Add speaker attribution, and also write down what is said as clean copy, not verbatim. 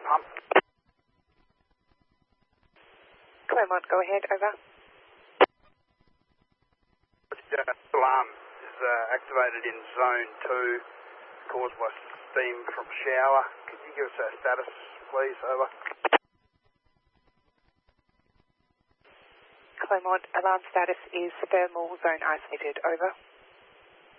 Speaker 1: pump.
Speaker 2: Claremont, go ahead, over.
Speaker 1: Alarm is activated in zone 2, caused by steam from shower. Could you give us a status, please, over?
Speaker 2: Claremont, alarm status is thermal zone isolated, over.